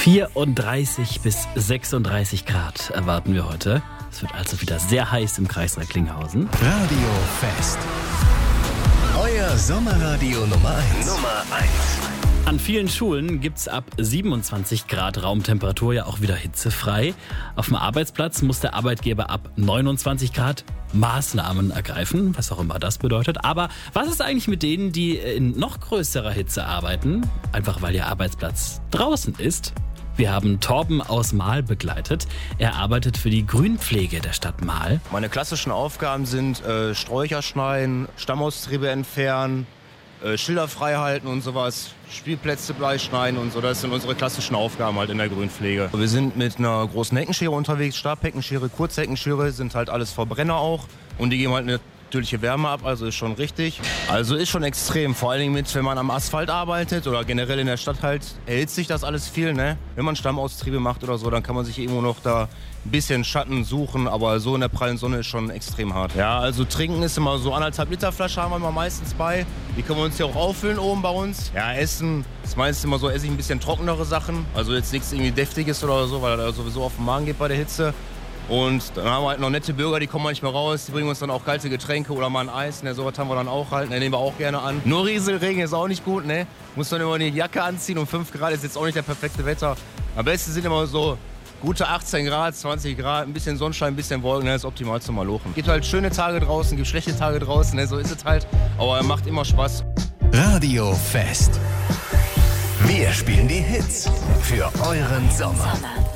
34 bis 36 Grad erwarten wir heute. Es wird also wieder sehr heiß im Kreis Recklinghausen. Radio Fest. Euer Sommerradio Nummer 1. An vielen Schulen gibt es ab 27 Grad Raumtemperatur ja auch wieder hitzefrei. Auf dem Arbeitsplatz muss der Arbeitgeber ab 29 Grad Maßnahmen ergreifen, was auch immer das bedeutet. Aber was ist eigentlich mit denen, die in noch größerer Hitze arbeiten? Einfach weil ihr Arbeitsplatz draußen ist. Wir haben Torben aus Mahl begleitet. Er arbeitet für die Grünpflege der Stadt Mahl. Meine klassischen Aufgaben sind Sträucher schneiden, Stammaustriebe entfernen, Schilder frei halten und sowas, Spielplätze schneiden und so. Das sind unsere klassischen Aufgaben halt in der Grünpflege. Wir sind mit einer großen Heckenschere unterwegs, Stabheckenschere, Kurzheckenschere, sind halt alles Verbrenner auch. Und die geben halt eine natürliche Wärme ab, also ist schon richtig. Also ist schon extrem, vor allen Dingen wenn man am Asphalt arbeitet oder generell in der Stadt halt, erhitzt sich das alles viel, ne? Wenn man Stammaustriebe macht oder so, dann kann man sich irgendwo noch da ein bisschen Schatten suchen, aber so in der prallen Sonne ist schon extrem hart. Ja, also trinken ist immer so 1,5 Liter Flasche haben wir immer meistens bei. Die können wir uns hier auch auffüllen oben bei uns. Ja, Essen ist meistens immer so, esse ich ein bisschen trockenere Sachen, also jetzt nichts irgendwie Deftiges oder so, weil er sowieso auf den Magen geht bei der Hitze. Und dann haben wir halt noch nette Bürger, die kommen manchmal raus, die bringen uns dann auch kalte Getränke oder mal ein Eis, ne, sowas haben wir dann auch halt, ne, nehmen wir auch gerne an. Nur Rieselregen ist auch nicht gut, ne, muss dann immer die Jacke anziehen und 5 Grad ist jetzt auch nicht der perfekte Wetter. Am besten sind immer so gute 18 Grad, 20 Grad, ein bisschen Sonnenschein, ein bisschen Wolken, ne, ist optimal zum Malochen. Gibt halt schöne Tage draußen, gibt schlechte Tage draußen, ne, so ist es halt, aber macht immer Spaß. Radio Fest. Wir spielen die Hits für euren Sommer.